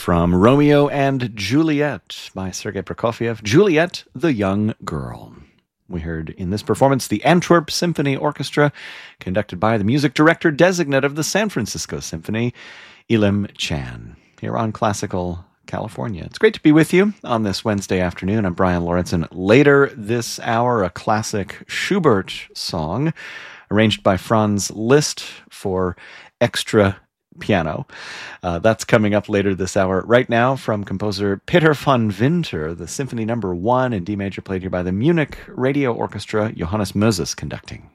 from Romeo and Juliet by Sergei Prokofiev, Juliet, the Young Girl. We heard in this performance the Antwerp Symphony Orchestra, conducted by the music director designate of the San Francisco Symphony, Elim Chan, here on Classical California. It's great to be with you on this Wednesday afternoon. I'm Brian Lawrenson. Later this hour, a classic Schubert song arranged by Franz Liszt for extra piano. That's coming up later this hour. Right now, from composer Peter von Winter, the Symphony No. 1 in D major, played here by the Munich Radio Orchestra, Johannes Moses conducting.